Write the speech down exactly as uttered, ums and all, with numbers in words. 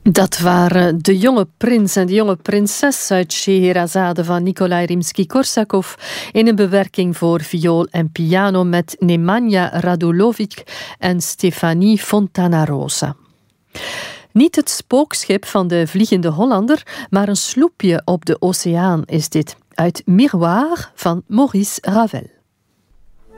Dat waren De Jonge Prins en de Jonge Prinses uit Scheherazade van Nikolai Rimsky-Korsakov in een bewerking voor viool en piano met Nemanja Radulovic en Stefanie Fontanarosa. Niet het spookschip van de Vliegende Hollander, maar een sloepje op de oceaan is dit. Uit Miroir van Maurice Ravel.